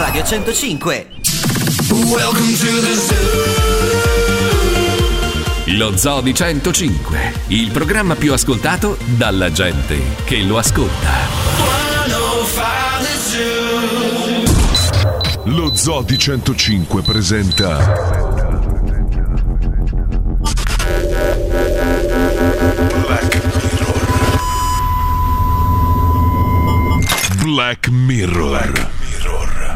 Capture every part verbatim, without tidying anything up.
Radio centocinque. Welcome to the zoo. Lo Zoo di centocinque, il programma più ascoltato dalla gente che lo ascolta. Lo Zoo di centocinque presenta Black Mirror. Black Mirror. Black Mirror.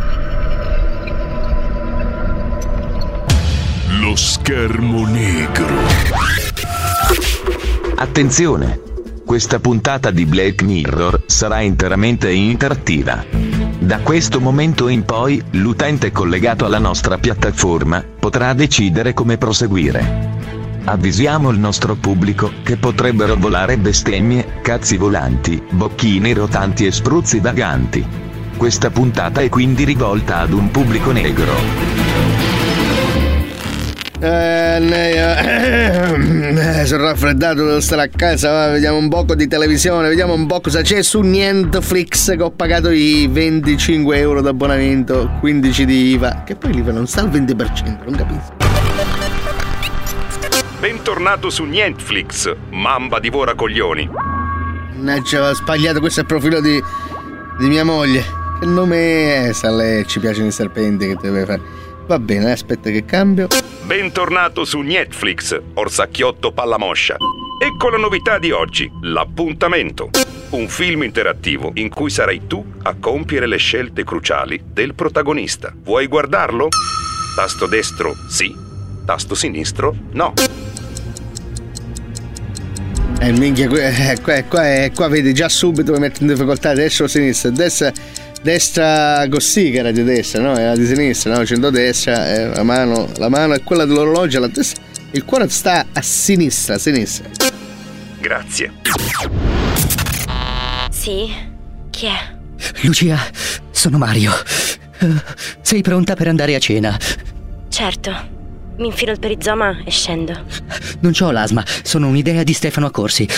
Lo schermo negro. Attenzione! Questa puntata di Black Mirror sarà interamente interattiva. Da questo momento in poi, l'utente collegato alla nostra piattaforma potrà decidere come proseguire. Avvisiamo il nostro pubblico che potrebbero volare bestemmie, cazzi volanti, bocchini rotanti e spruzzi vaganti. Questa puntata è quindi rivolta ad un pubblico negro. Eh, eh, sono raffreddato, devo stare a casa. Va, vediamo un poco di televisione, vediamo un po' cosa c'è su Netflix, che ho pagato i venticinque euro d'abbonamento, quindici di I V A, che poi l'I V A non sta al venti per cento, non capisco. Bentornato su Netflix, Mamba divora coglioni. Mannaggia, ho sbagliato, questo è il profilo di, di mia moglie. Che nome è? Sa lei, ci piacciono i serpenti, che deve fare? Va bene, aspetta che cambio. Bentornato su Netflix, Orsacchiotto Pallamoscia. Ecco la novità di oggi, L'appuntamento. Un film interattivo in cui sarai tu a compiere le scelte cruciali del protagonista. Vuoi guardarlo? Tasto destro, sì. Tasto sinistro, no. Eh, minchia, eh, qua, qua, eh, qua vedi già subito mi metto in difficoltà, destra o sinistra. Destra, destra così che era di destra, no? Era di sinistra, no? Centrodestra, eh, la mano, la mano è quella dell'orologio, la testa, il cuore sta a sinistra, a sinistra. Grazie. Sì? Chi è? Lucia, sono Mario. Uh, sei pronta per andare a cena? Certo. Mi infilo il perizoma e scendo. Non c'ho l'asma, sono un'idea di Stefano Accorsi.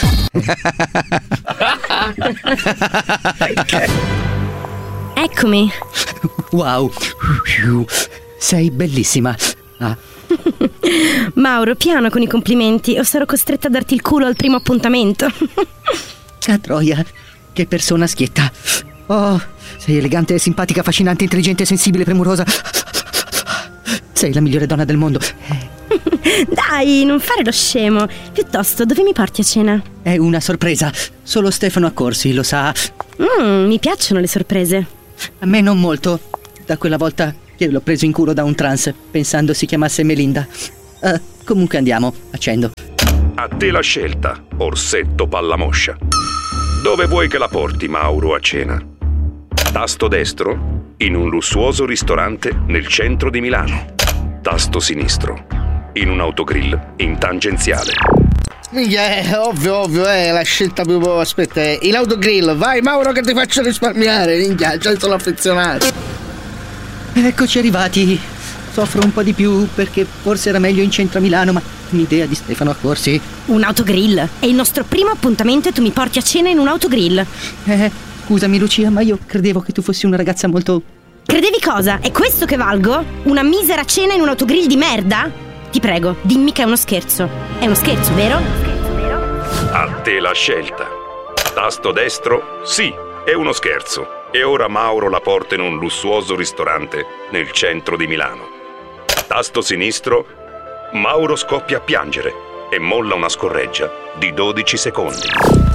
Eccomi. Wow, sei bellissima. Ah. Mauro, piano con i complimenti o sarò costretta a darti il culo al primo appuntamento. Ah, troia, che persona schietta. Oh, sei elegante, simpatica, affascinante, intelligente, sensibile, premurosa. Sei la migliore donna del mondo. Dai, non fare lo scemo. Piuttosto, dove mi porti a cena? È una sorpresa. Solo Stefano Accorsi lo sa. Mm, mi piacciono le sorprese. A me non molto. Da quella volta che l'ho preso in culo da un trans, pensando si chiamasse Melinda. Uh, comunque andiamo, accendo. A te la scelta, Orsetto Pallamoscia. Dove vuoi che la porti, Mauro, a cena? Tasto destro, in un lussuoso ristorante nel centro di Milano. Tasto sinistro, in un autogrill in tangenziale. Minchia, è ovvio, ovvio, è la scelta più... Aspetta, è in autogrill. Vai Mauro che ti faccio risparmiare. Minchia, già sono affezionato. Eccoci arrivati. Soffro un po' di più perché forse era meglio in centro a Milano, ma un'idea di Stefano Accorsi. Un autogrill? È il nostro primo appuntamento e tu mi porti a cena in un autogrill? Eh, scusami Lucia, ma io credevo che tu fossi una ragazza molto... Credevi cosa? È questo che valgo? Una misera cena in un autogrill di merda? Ti prego, dimmi che è uno scherzo. È uno scherzo, vero? Scherzo, vero? A te la scelta. Tasto destro, sì, è uno scherzo. E ora Mauro la porta in un lussuoso ristorante nel centro di Milano. Tasto sinistro, Mauro scoppia a piangere e molla una scorreggia di dodici secondi.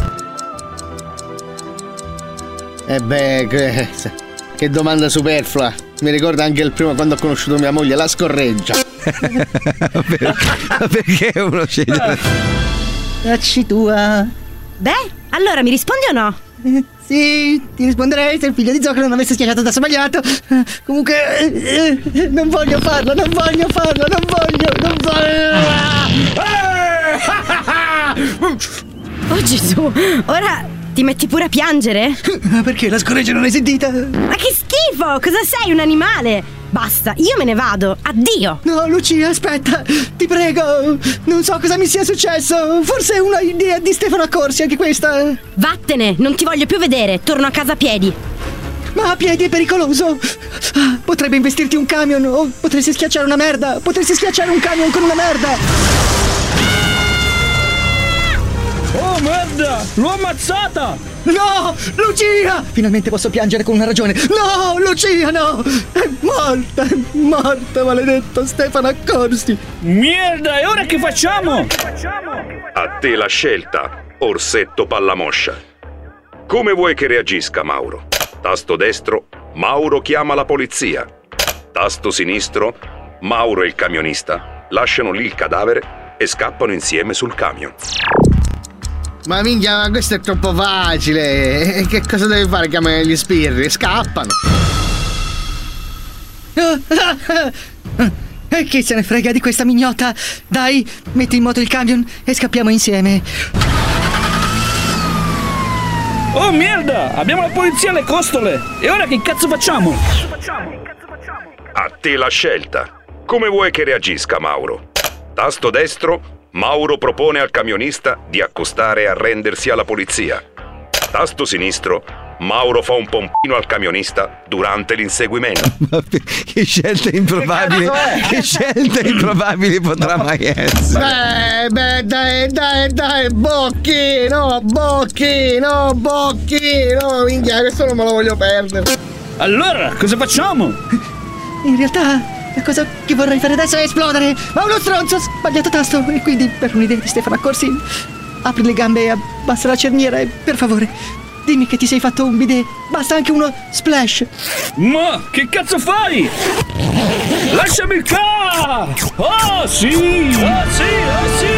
E beh, che, che domanda superflua. Mi ricorda anche il primo quando ho conosciuto mia moglie, la scorreggia. Perché uno sceglie? Facci tua. Beh, allora mi rispondi o no? Eh, sì, ti risponderei se il figlio di Zoccolo non avesse schiacciato da sbagliato. Eh, comunque eh, eh, non voglio farlo, non voglio farlo, non voglio, non voglio. Oh Gesù, ora ti metti pure a piangere? Perché la scorreggia non l'hai sentita? Ma che schifo, cosa sei, un animale? Basta, io me ne vado, addio. No Lucia, aspetta, ti prego. Non so cosa mi sia successo. Forse è una idea di Stefano Accorsi anche questa. Vattene, non ti voglio più vedere, torno a casa a piedi. ma a piedi è pericoloso. Ah, potrebbe investirti un camion o potresti schiacciare una merda. Potresti schiacciare un camion con una merda. Oh merda, l'ho ammazzata! No, Lucia! Finalmente posso piangere con una ragione. No, Lucia, no! È morta, è morta, maledetto Stefano Accorsi. Merda, e ora che facciamo? A te la scelta, Orsetto Pallamoscia. Come vuoi che reagisca Mauro? Tasto destro, Mauro chiama la polizia. Tasto sinistro, Mauro e il camionista lasciano lì il cadavere e scappano insieme sul camion. Ma minchia, ma questo è troppo facile. E che cosa devi fare? Chiamano gli spirri, scappano. E chi se ne frega di questa mignotta? Dai, metti in moto il camion e scappiamo insieme. Oh merda, abbiamo la polizia alle costole. E ora che cazzo facciamo? A te la scelta. Come vuoi che reagisca Mauro? Tasto destro, Mauro propone al camionista di accostare e arrendersi alla polizia. Tasto sinistro, Mauro fa un pompino al camionista durante l'inseguimento. Che scelte improbabili, che scelte improbabili potrà mai essere? Beh, beh, dai, dai, dai, Bocchino, Bocchino, Bocchino, minchia, questo non me lo voglio perdere. Allora, cosa facciamo? In realtà, la cosa che vorrei fare adesso è esplodere. Ma uno stronzo ha sbagliato tasto. E quindi, per un'idea di Stefano Accorsi, apri le gambe e abbassa la cerniera e, per favore, dimmi che ti sei fatto un bidet. Basta anche uno splash. Ma che cazzo fai? Lasciami il ca! Oh sì! Oh sì! Oh sì!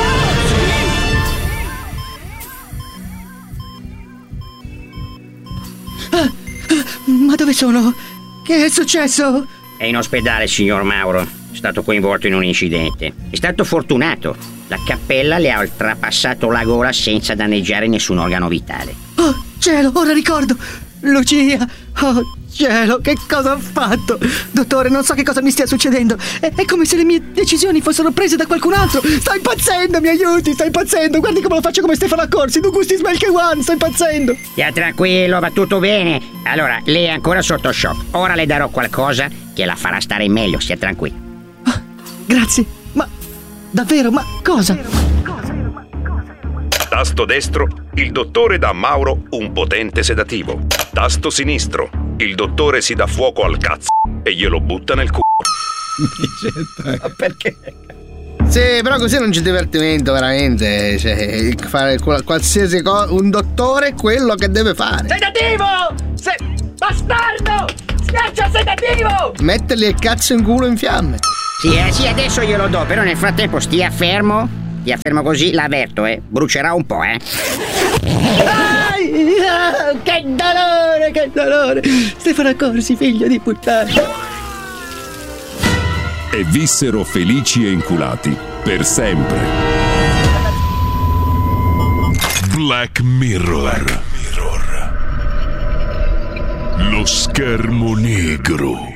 Oh sì! Ah, ah, ma dove sono? Che è successo? È in ospedale, signor Mauro. È stato coinvolto in un incidente. È stato fortunato. La cappella le ha oltrepassato la gola senza danneggiare nessun organo vitale. Oh, cielo, ora ricordo. Lucia, oh cielo, che cosa ho fatto? Dottore, non so che cosa mi stia succedendo. È, è come se le mie decisioni fossero prese da qualcun altro. Sto impazzendo, mi aiuti, sto impazzendo. Guardi come lo faccio come Stefano Accorsi. Tu gusti smell che one, sto impazzendo. Stia tranquillo, va tutto bene. Allora, lei è ancora sotto shock. Ora le darò qualcosa che la farà stare meglio, stia tranquillo. Oh, grazie, ma davvero, ma cosa? Tasto destro, il dottore dà a Mauro un potente sedativo. Tasto sinistro, il dottore si dà fuoco al cazzo e glielo butta nel culo. Ma perché? Sì, però così non c'è divertimento veramente. Cioè, fare qualsiasi cosa. Un dottore è quello che deve fare. Sedativo! Se... Bastardo! Schiaccia sedativo! Mettergli il cazzo in culo in fiamme. Sì, eh, sì, adesso glielo do, però nel frattempo stia fermo. Stia fermo così, l'avverto, eh. Brucerà un po', eh. Ai, ah, che dolore, che dolore! Stefano Accorsi, figlio di puttana. E vissero felici e inculati per sempre. Black Mirror. Lo schermo negro.